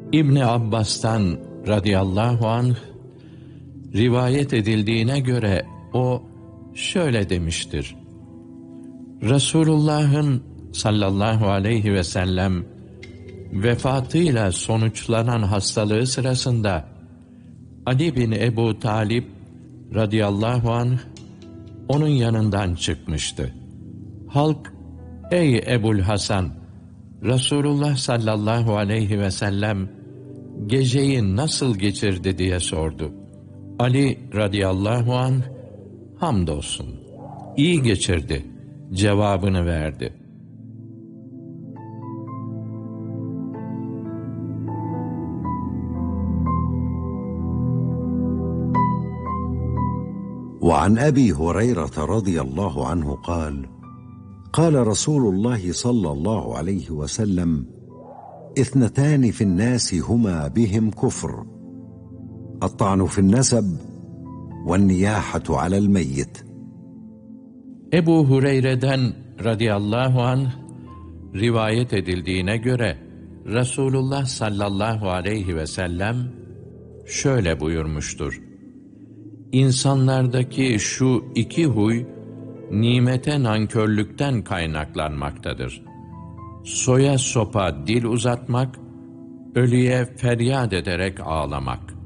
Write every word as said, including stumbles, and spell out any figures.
İbni Abbas'tan radıyallahu anh rivayet edildiğine göre o şöyle demiştir: Resulullah'ın sallallahu aleyhi ve sellem vefatıyla sonuçlanan hastalığı sırasında Ali bin Ebu Talib radıyallahu anh onun yanından çıkmıştı. Halk, ey Ebul Hasan, Resulullah sallallahu aleyhi ve sellem geceyi nasıl geçirdi diye sordu. Ali radıyallahu anh, hamdolsun, iyi geçirdi cevabını verdi. وعن أبي هريرة رضي الله عنه قال قال رسول الله صلى الله عليه وسلم اثنتان في الناس هما بهم كفر الطعن في النسب والنياحة على الميت. Ebu Hureyre'den radıyallahu anh rivayet edildiğine göre Resulullah sallallahu aleyhi ve sellem şöyle buyurmuştur: İnsanlardaki şu iki huy nimete nankörlükten kaynaklanmaktadır. Soya sopa dil uzatmak, ölüye feryat ederek ağlamak.